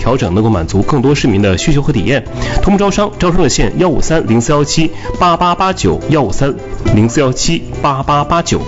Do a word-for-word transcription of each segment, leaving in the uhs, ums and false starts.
调整，能够满足更多市民的需求和体验。同步招商，招商热线幺五三零四幺七八八八九幺五三零四幺七八八八九。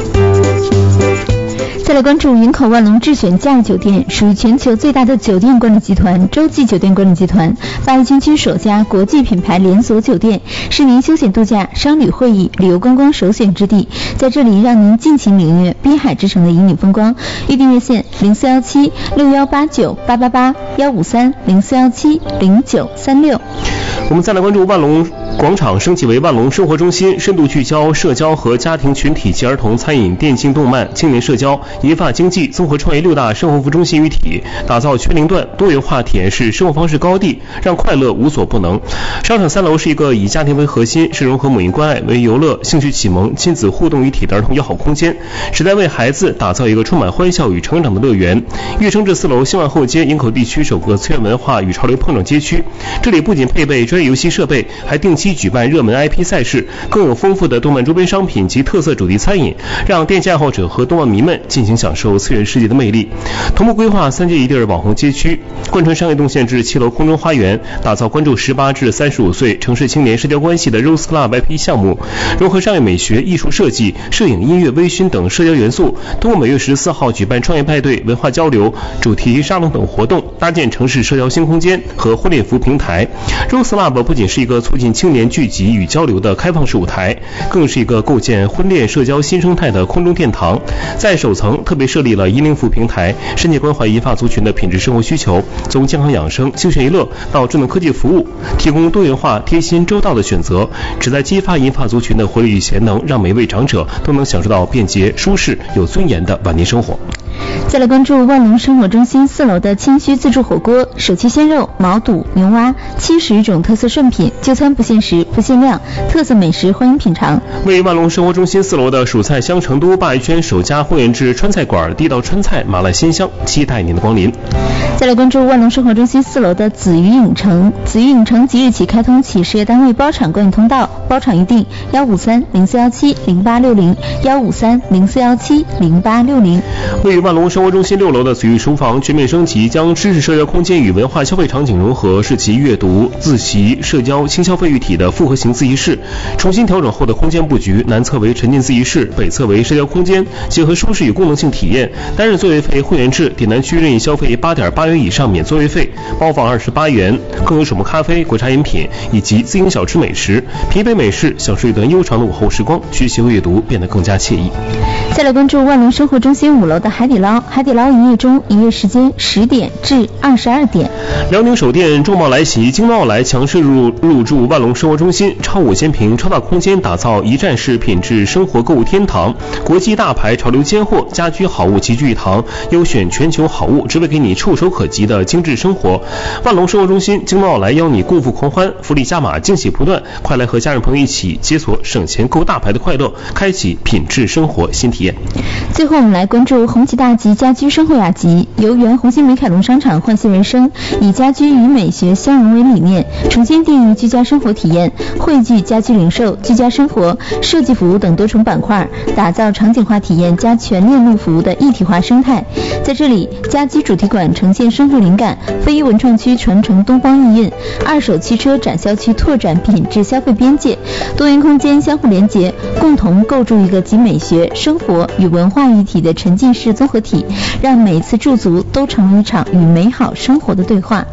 再来关注营口万隆智选假日酒店，属于全球最大的酒店管理集团洲际酒店管理集团，八一军区首家国际品牌连锁酒店，是您休闲度假、商旅会议、旅游观光首选之地。在这里，让您尽情领略滨海之城的旖旎风光。预订热线零四幺七六幺八九八八八幺五三零四幺七零九三六。 我们再来关注万隆广场升级为万隆生活中心，深度聚焦社交和家庭群体及儿童、餐饮、电竞、动漫、青年社交、银发经济、综合创业六大生活服中心一体，打造全龄段多元化体验式生活方式高地，让快乐无所不能。商场三楼是一个以家庭为核心，是融合母婴关爱为游乐、兴趣启蒙、亲子互动一体的儿童友好空间，旨在为孩子打造一个充满欢笑与成长的乐园。跃升至四楼兴万后街，营口地区首个次元文化与潮流碰撞街区。这里不仅配备专业游戏设备，还定期举办热门 I P 赛事，更有丰富的动漫周边商品及特色主题餐饮，让电竞爱好者和动漫迷们尽情享受次元世界的魅力。同步规划三街一地网红街区，贯穿商业动线至七楼空中花园，打造关注十八至三十五岁城市青年社交关系的 Rose Club I P 项目，融合商业美学、艺术设计、摄影、音乐、微醺等社交元素，通过每月十四号举办创业派对、文化交流、主题沙龙等活动，搭建城市社交新空间和婚恋服务平台。Rose Club 不仅是一个促进青年聚集与交流的开放式舞台，更是一个构建婚恋社交新生态的空中殿堂。在首层特别设立了银龄服务平台，深切关怀银发族群的品质生活需求，从健康养生、休闲娱乐到智能科技服务，提供多元化、贴心、周到的选择，旨在激发银发族群的活力与潜能，让每位长者都能享受到便捷、舒适、有尊严的晚年生活。 再来关注万隆生活中心四楼的清虚自助火锅，手切鲜肉、毛肚、牛蛙，七十余种特色顺品，就餐不限时不限量，特色美食欢迎品尝。 为万隆生活中心四楼的蜀菜香成都鲅鱼圈首家会员制川菜馆，地道川菜麻辣鲜香，期待您的光临。 再来关注万隆生活中心四楼的紫鱼影城，紫鱼影城即日起开通企事业单位包场观影通道，包场预订幺五三零四幺七零八六零幺五三零四幺七零八六零。 位于万隆生活中心六楼的紫玉书房全面升级，将知识社交空间与文化消费场景融合，是其阅读、自习、社交、轻消费一体的复合型自习室。重新调整后的空间布局，南侧为沉浸自习室，北侧为社交空间，结合舒适与功能性体验。单日座位费会员制，点南区任意消费八点八元以上免座位费，包房二十八元，更有手磨咖啡、果茶饮品以及自营小吃美食，品一杯美式，享受一段悠长的午后时光，学习和阅读变得更加惬意。 再来关注万隆生活中心五楼的海底捞，海底捞营业中，营业时间十点至二十二点。 辽宁首店重磅来袭，京东奥莱强势入入驻万隆生活中心，超五千平超大空间，打造一站式品质生活购物天堂，国际大牌潮流尖货，家居好物齐聚一堂，优选全球好物，只为给你触手可及的精致生活。万隆生活中心，京东奥莱邀你共赴狂欢，福利加码，惊喜不断，快来和家人朋友一起解锁省钱购大牌的快乐，开启品质生活新体验。 最后我们来关注红旗大吉家居生活雅集，由原红星美凯龙商场换新为生，以家居与美学相融为理念，重新定义居家生活体验，汇聚家居零售、居家生活、设计服务等多重板块，打造场景化体验加全链路服务的一体化生态。在这里，家居主题馆呈现生活灵感，非遗文创区传承东方意蕴，二手汽车展销区拓展品质消费边界，多元空间相互连结，共同构筑一个集美学、生活与文化一体的沉浸式综合体，让每次驻足都成为一场与美好生活的对话。